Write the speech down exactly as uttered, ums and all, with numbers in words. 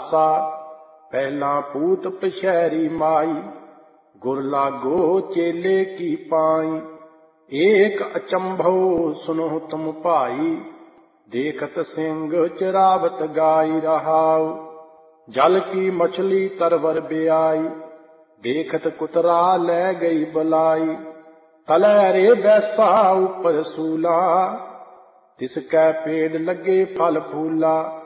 ਆਸਾ ਪਹਿਲਾਂ ਪੂਤ ਪਛੈਰੀ ਮਾਈ, ਗੁਰ ਲਾਗੋ ਚੇਲੇ ਕੀ ਪਾਈ। ਏਕ ਅਚੰਭੋ ਸੁਨਹੁ ਤੁਮ ਭਾਈ, ਦੇਖਤ ਸਿੰਘ ਚਰਾਵਤ ਗਾਈ ਰਹਾਉ। ਜਲ ਕੀ ਮਛਲੀ ਤਰਵਰ ਬਿਆਈ, ਦੇਖਤ ਕੁਤਰਾ ਲੈ ਗਈ ਬੁਲਾਈ। ਤਲੈ ਰੇ ਬੈਸਾ ਉਪਰ ਸੂਲਾ, ਤਿਸ ਕੈ ਪੇੜ ਲੱਗੇ ਫਲ ਫੂਲਾ।